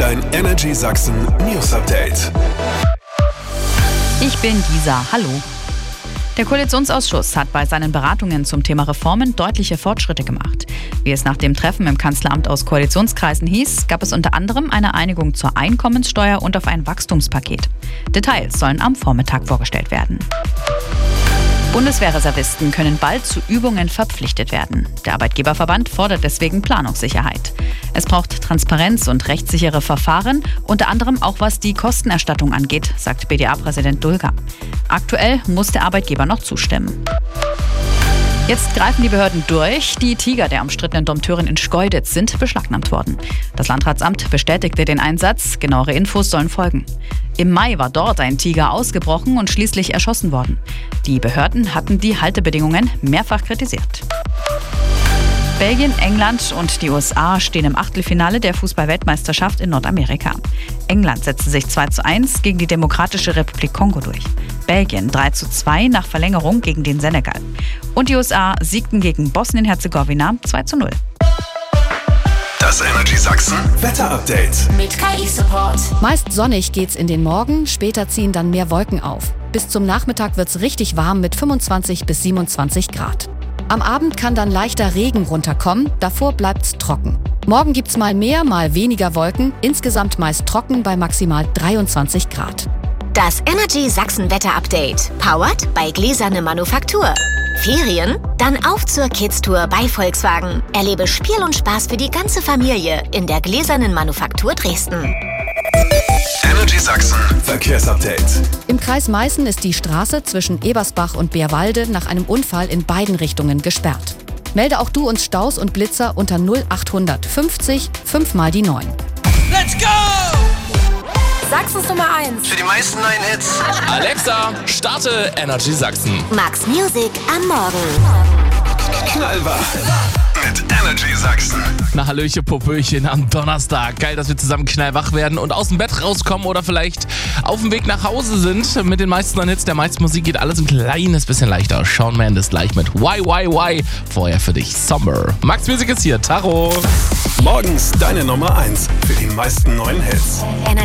Dein Energy Sachsen News Update. Ich bin Lisa. Hallo. Der Koalitionsausschuss hat bei seinen Beratungen zum Thema Reformen deutliche Fortschritte gemacht. Wie es nach dem Treffen im Kanzleramt aus Koalitionskreisen hieß, gab es unter anderem eine Einigung zur Einkommenssteuer und auf ein Wachstumspaket. Details sollen am Vormittag vorgestellt werden. Bundeswehrreservisten können bald zu Übungen verpflichtet werden. Der Arbeitgeberverband fordert deswegen Planungssicherheit. Es braucht Transparenz und rechtssichere Verfahren, unter anderem auch was die Kostenerstattung angeht, sagt BDA-Präsident Dulger. Aktuell muss der Arbeitgeber noch zustimmen. Jetzt greifen die Behörden durch. Die Tiger der umstrittenen Dompteurin in Schkeuditz sind beschlagnahmt worden. Das Landratsamt bestätigte den Einsatz. Genauere Infos sollen folgen. Im Mai war dort ein Tiger ausgebrochen und schließlich erschossen worden. Die Behörden hatten die Haltebedingungen mehrfach kritisiert. Belgien, England und die USA stehen im Achtelfinale der Fußball-Weltmeisterschaft in Nordamerika. England setzte sich 2:1 gegen die Demokratische Republik Kongo durch. Belgien 3:2 nach Verlängerung gegen den Senegal. Und die USA siegten gegen Bosnien-Herzegowina 2:0. Das Energy Sachsen Wetter Update. Mit KI-Support. Meist sonnig geht's in den Morgen, später ziehen dann mehr Wolken auf. Bis zum Nachmittag wird's richtig warm mit 25 bis 27 Grad. Am Abend kann dann leichter Regen runterkommen, davor bleibt's trocken. Morgen gibt's mal mehr, mal weniger Wolken, insgesamt meist trocken bei maximal 23 Grad. Das Energy Sachsen Wetter Update. Powered bei Gläserne Manufaktur. Ferien? Dann auf zur Kids-Tour bei Volkswagen. Erlebe Spiel und Spaß für die ganze Familie in der Gläsernen Manufaktur Dresden. Energy Sachsen Verkehrsupdate. Im Kreis Meißen ist die Straße zwischen Ebersbach und Beerwalde nach einem Unfall in beiden Richtungen gesperrt. Melde auch du uns Staus und Blitzer unter 0800 50 5 mal die 9. Let's go! Sachsens Nummer 1. Für die meisten neuen Hits. Alexa, starte Energy Sachsen. Max Music am Morgen. Knallwach mit Energy Sachsen. Na hallöche Popöchen am Donnerstag. Geil, dass wir zusammen knallwach werden und aus dem Bett rauskommen oder vielleicht auf dem Weg nach Hause sind. Mit den meisten neuen Hits der meisten Musik geht alles ein kleines bisschen leichter. Shawn Mendes gleich mit Why. Vorher für dich Summer. Max Music ist hier. Taro. Morgens deine Nummer 1 für die meisten neuen Hits. Energy